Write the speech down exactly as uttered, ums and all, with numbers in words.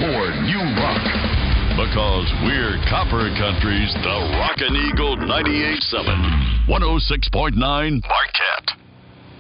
more new rock. Because we're Copper Country's The Rockin' Eagle ninety-eight point seven, one oh six point nine Marquette.